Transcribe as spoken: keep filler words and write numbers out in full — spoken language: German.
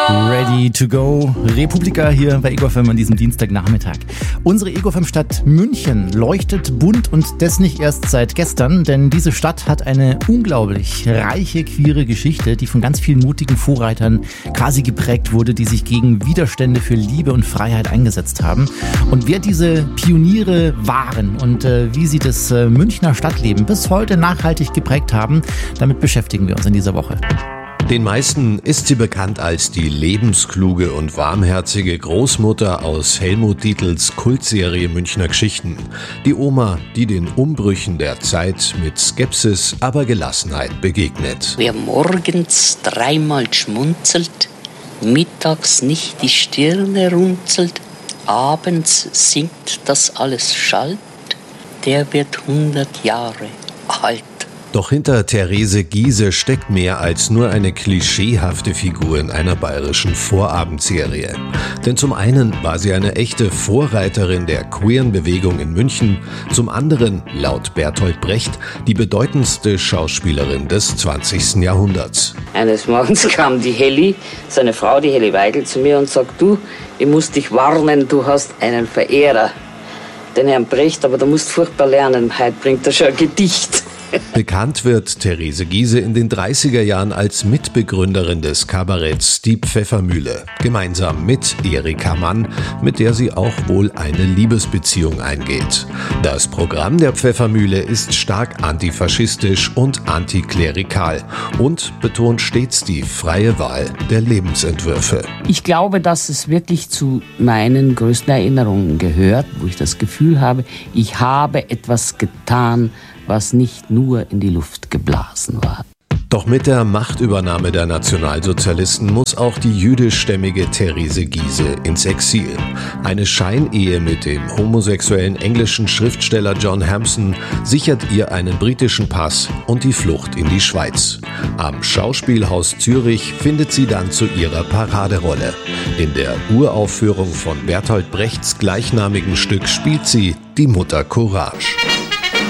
Ready to go. Republika hier bei Ego F M an diesem Dienstagnachmittag. Unsere Ego F M-Stadt München leuchtet bunt und das nicht erst seit gestern, denn diese Stadt hat eine unglaublich reiche, queere Geschichte, die von ganz vielen mutigen Vorreitern quasi geprägt wurde, die sich gegen Widerstände für Liebe und Freiheit eingesetzt haben. Und wer diese Pioniere waren und äh, wie sie das äh, Münchner Stadtleben bis heute nachhaltig geprägt haben, damit beschäftigen wir uns in dieser Woche. Den meisten ist sie bekannt als die lebenskluge und warmherzige Großmutter aus Helmut Dietls Kultserie Münchner Geschichten. Die Oma, die den Umbrüchen der Zeit mit Skepsis, aber Gelassenheit begegnet. Wer morgens dreimal schmunzelt, mittags nicht die Stirne runzelt, abends singt, dass alles schallt, der wird hundert Jahre alt. Doch hinter Therese Giehse steckt mehr als nur eine klischeehafte Figur in einer bayerischen Vorabendserie. Denn zum einen war sie eine echte Vorreiterin der queeren Bewegung in München, zum anderen, laut Bertolt Brecht, die bedeutendste Schauspielerin des zwanzigsten Jahrhunderts. Eines Morgens kam die Helly, seine Frau, die Helly Weigel, zu mir und sagt, du, ich muss dich warnen, du hast einen Verehrer, den Herrn Brecht, aber du musst furchtbar lernen, heute bringt er schon ein Gedicht. Bekannt wird Therese Giehse in den dreißiger Jahren als Mitbegründerin des Kabaretts Die Pfeffermühle, gemeinsam mit Erika Mann, mit der sie auch wohl eine Liebesbeziehung eingeht. Das Programm der Pfeffermühle ist stark antifaschistisch und antiklerikal und betont stets die freie Wahl der Lebensentwürfe. Ich glaube, dass es wirklich zu meinen größten Erinnerungen gehört, wo ich das Gefühl habe, ich habe etwas getan, was nicht nur in die Luft geblasen war. Doch mit der Machtübernahme der Nationalsozialisten muss auch die jüdischstämmige Therese Giehse ins Exil. Eine Scheinehe mit dem homosexuellen englischen Schriftsteller John Hampson sichert ihr einen britischen Pass und die Flucht in die Schweiz. Am Schauspielhaus Zürich findet sie dann zu ihrer Paraderolle. In der Uraufführung von Bertolt Brechts gleichnamigen Stück spielt sie die Mutter Courage.